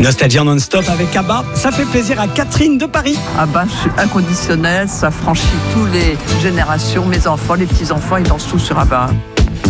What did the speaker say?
Nostalgie en non-stop avec ABBA, ça fait plaisir à Catherine de Paris. ABBA, je suis inconditionnel, ça franchit toutes les générations, mes enfants, les petits-enfants, ils dansent tous sur ABBA.